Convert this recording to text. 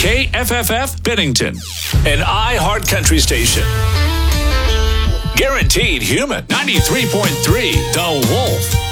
KFFF Bennington, an iHeart Country station. Guaranteed Human, 93.3 The Wolf.